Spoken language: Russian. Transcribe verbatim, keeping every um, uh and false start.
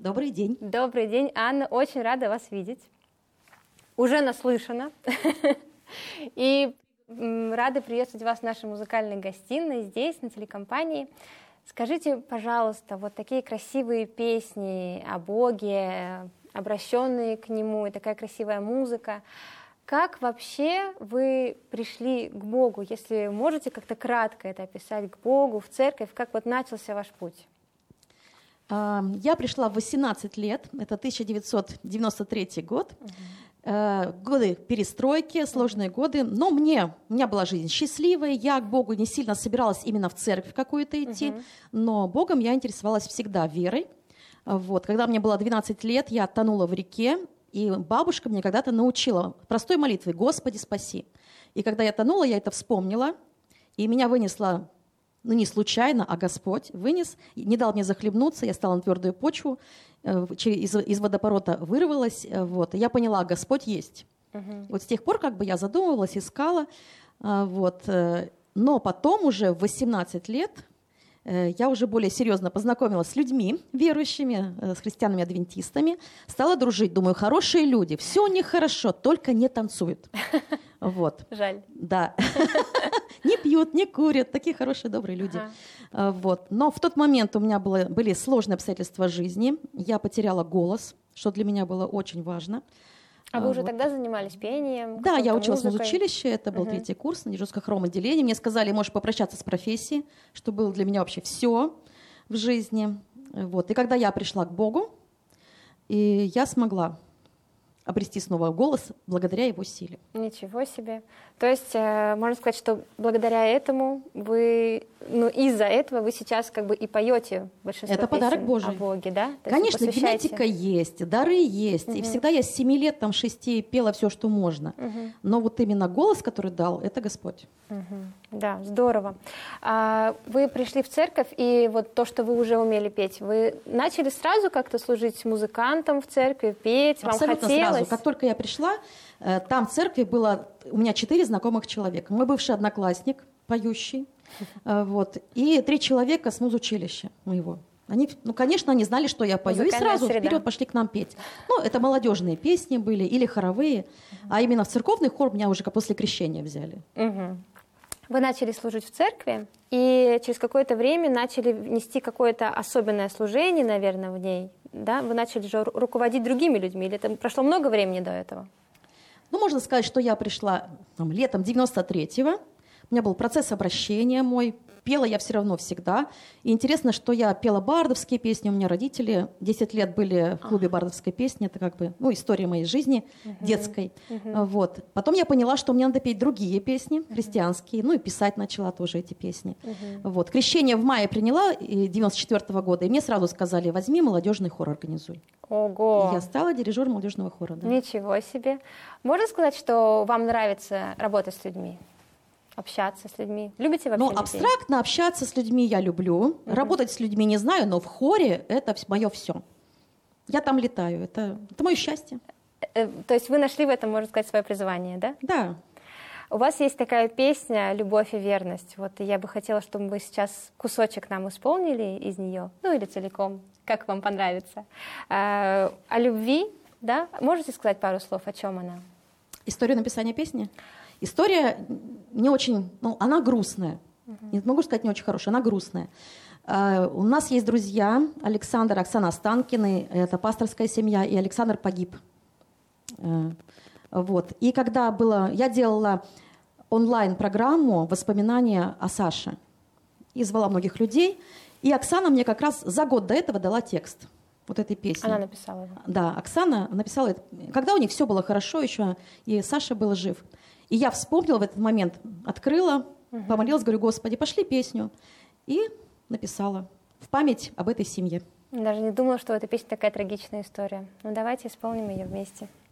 Добрый день. Добрый день, Анна. Очень рада вас видеть. Уже наслышана. И рада приветствовать вас в нашей музыкальной гостиной здесь, на телекомпании. Скажите, пожалуйста, вот такие красивые песни о Боге, обращенные к Нему, и такая красивая музыка. Как вообще вы пришли к Богу? Если можете как-то кратко это описать, к Богу, в церковь, как вот начался ваш путь? Я пришла в восемнадцать лет, это тысяча девятьсот девяносто третий год, uh-huh. годы перестройки, сложные uh-huh. годы, но мне, у меня была жизнь счастливая, я к Богу не сильно собиралась именно в церковь какую-то идти, uh-huh. но Богом я интересовалась всегда, верой. Вот. Когда мне было двенадцать лет, я тонула в реке, и бабушка мне когда-то научила простой молитве «Господи, спаси». И когда я тонула, я это вспомнила, и меня вынесло, ну не случайно, а Господь вынес, не дал мне захлебнуться, я стала на твердую почву, из, из водопорота вырвалась, вот, и я поняла, Господь есть. Uh-huh. Вот с тех пор как бы я задумывалась, искала, вот, но потом уже в восемнадцать лет я уже более серьезно познакомилась с людьми верующими, с христианами-адвентистами, стала дружить, думаю, хорошие люди, все у них хорошо, только не танцуют. Вот. Жаль. Да. Не пьют, не курят, такие хорошие, добрые люди. Ага. Вот. Но в тот момент у меня было, были сложные обстоятельства жизни, я потеряла голос, что для меня было очень важно. А вы уже вот. Тогда занимались пением? Да, я училась музыкой? в музучилище, это был uh-huh. третий курс на Нижегородском отделении. Мне сказали, можешь попрощаться с профессией, что было для меня вообще все в жизни. Вот. И когда я пришла к Богу, и я смогла обрести снова голос благодаря его силе. Ничего себе. То есть можно сказать, что благодаря этому вы, ну из-за этого вы сейчас как бы и поете большинство Это песен подарок Божий. О Боге, да? То Конечно, генетика есть, дары есть. Угу. И всегда я с семи лет, там, шести пела все, что можно. Угу. Но вот именно голос, который дал, это Господь. Угу. Да, здорово. А вы пришли в церковь, и вот то, что вы уже умели петь, вы начали сразу как-то служить музыкантом в церкви, петь? Вам Абсолютно хотелось? Сразу. Как только я пришла, там в церкви было у меня четыре знакомых человека. Мой бывший одноклассник, поющий, вот, и три человека с музучилища моего. Они, ну, конечно, они знали, что я пою, и сразу среда. Вперед пошли к нам петь. Ну, это молодежные песни были или хоровые, uh-huh. а именно в церковный хор меня уже после крещения взяли. Uh-huh. Вы начали служить в церкви, и через какое-то время начали нести какое-то особенное служение, наверное, в ней. Да? Вы начали же руководить другими людьми, или это прошло много времени до этого? Ну, можно сказать, что я пришла там, летом девяносто третьего. У меня был процесс обращения мой. Пела я все равно всегда. И интересно, что я пела бардовские песни. У меня родители десять лет были в клубе бардовской песни. Это как бы ну, история моей жизни uh-huh. детской. Uh-huh. Вот. Потом я поняла, что мне надо петь другие песни, христианские. Ну и писать начала тоже эти песни. Uh-huh. Вот. Крещение в мае приняла девяносто четвёртого года. И мне сразу сказали, возьми молодежный хор, организуй. Ого! И я стала дирижером молодежного хора. Да. Ничего себе! Можно сказать, что вам нравится работать с людьми? Общаться с людьми? Любите вообще Ну, людей? абстрактно общаться с людьми я люблю. Uh-huh. Работать с людьми не знаю, но в хоре это мое все. Я там летаю, это, это мое счастье. То есть вы нашли в этом, можно сказать, свое призвание, да? Да. У вас есть такая песня «Любовь и верность». Вот я бы хотела, чтобы вы сейчас кусочек нам исполнили из нее, ну или целиком, как вам понравится. А, о любви, да? Можете сказать пару слов, о чем она? История написания песни? История не очень, ну, она грустная. Uh-huh. Не могу сказать, не очень хорошая, она грустная. Uh, у нас есть друзья, Александр, Оксана Останкины, это пасторская семья, и Александр погиб. Uh, вот. И когда было, я делала онлайн-программу «Воспоминания о Саше» и звала многих людей, и Оксана мне как раз за год до этого дала текст вот этой песни. Она написала его? Да, Оксана написала это, когда у них все было хорошо еще, и Саша был жив. И я вспомнила в этот момент, открыла, uh-huh. помолилась, говорю, Господи, пошли песню. И написала в память об этой семье. Даже не думала, что в этой песне такая трагичная история. Ну давайте исполним ее вместе.